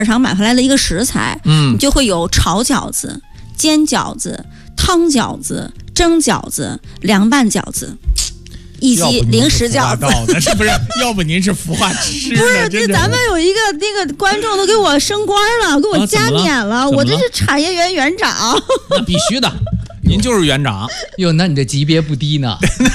场买回来的一个食材，你就会有炒饺子、煎饺子、汤饺子、蒸饺子、凉拌饺子。以及零食饺子， 是不是？要不您是孵化吃的？ 不是，这咱们有一个那个观众都给我升官了，给我加冕了，我这是产业园园长。 那必须的，您就是园长。 哟，那你这级别不低呢。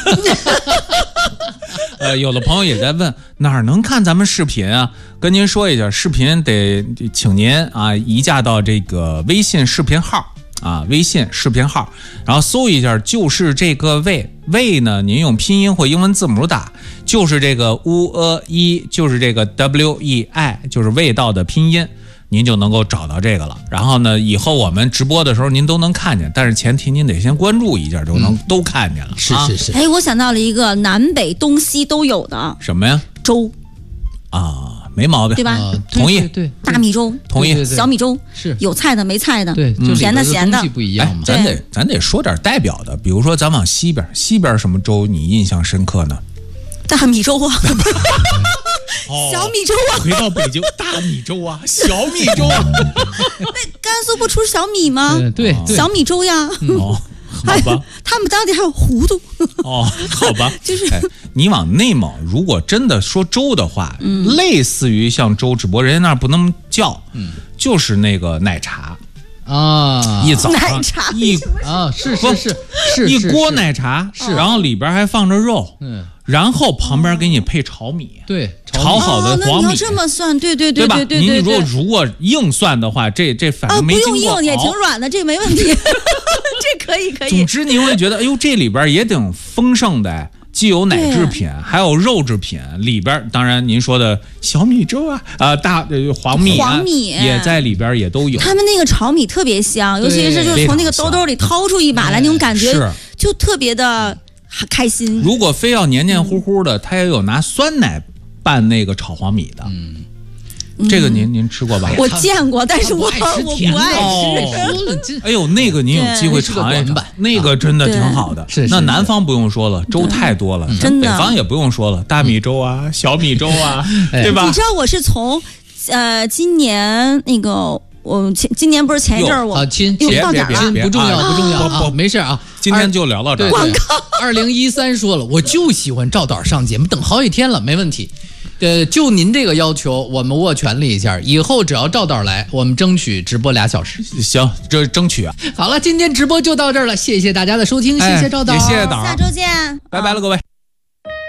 有的朋友也在问哪儿能看咱们视频啊？跟您说一下，视频得请您啊移驾到这个微信视频号。微信视频号，然后搜一下，就是这个魏呢，您用拼音或英文字母打，就是这个就是这个 WEI， 就是味道的拼音，您就能够找到这个了。然后呢，以后我们直播的时候您都能看见，但是前提您得先关注一下，就能都看见了。 是。 哎，我想到了一个南北东西都有的什么呀？ 粥没毛病， 对吧？ 同意。 对， 大米粥， 同意。 小米粥是有菜的没菜的， 对， 甜的咸的不一样嘛。 咱得说点代表的，比如说咱往西边什么粥你印象深刻呢？ 大米粥啊，小米粥啊。 回到北京，大米粥啊，小米粥啊。 甘肃不出小米吗？ 对， 小米粥呀。 好吧， 他们当地还有糊涂。 好吧， 就是你往内蒙，如果真的说粥的话，类似于像粥，只不过人家那儿不那么叫，就是那个奶茶一早上奶茶是一锅奶茶，然后里边还放着肉，然后旁边给你配炒米， 对， 炒好的黄米。 那你要这么算，对吧？您如果硬算的话，这反正没经过不用硬也挺软的，这没问题，这可以。 总之您会觉得，哎呦，这里边也挺丰盛的，既有奶制品，还有肉制品，里边当然您说的小米粥黄米也在里边也都有。 他们那个炒米特别香，尤其是就从那个兜里掏出一把来，那种感觉就特别的开心。 如果非要黏黏糊糊的，他也有拿酸奶拌那个炒黄米的。这个您吃过吧？ 我见过，但是我不爱吃。 哎呦，那个您有机会尝一尝，那个真的挺好的。那南方不用说了，粥太多了， 真的。 北方也不用说了，大米粥啊，小米粥啊，对吧？ 你知道我是从今年那个。今年不是前一阵儿我亲到哪了？ 不重要，没事啊。 今天就聊到这儿。 广告。 2013说了，我就喜欢赵导上节目，等好几天了，没问题。就您这个要求，我们握拳了一下，以后只要赵导来，我们争取直播2小时。 行，这争取啊。 好了，今天直播就到这儿了，谢谢大家的收听，谢谢赵导， 也谢谢导， 下周见， 拜拜了各位。